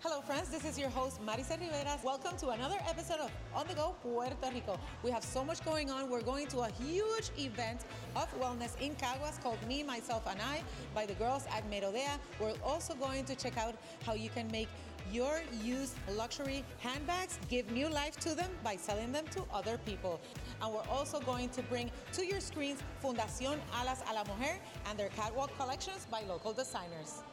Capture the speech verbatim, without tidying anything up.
Hello friends, this is your host Marisa Rivera. Welcome to another episode of On The Go Puerto Rico. We have so much going on. We're going to a huge event of wellness in Caguas called Me, Myself and I by the girls at Merodea. We're also going to check out how you can make your used luxury handbags give new life to them by selling them to other people. And we're also going to bring to your screens Fundación Alas a la Mujer and their catwalk collections by local designers.